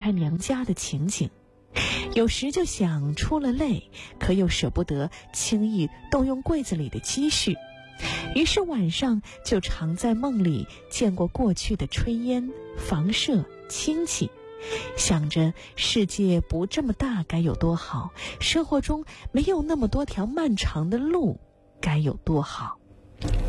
开娘家的情景。有时就想出了泪，可又舍不得轻易动用柜子里的积蓄，于是晚上就常在梦里见过过去的炊烟、房舍、亲戚，想着世界不这么大该有多好，生活中没有那么多条漫长的路该有多好。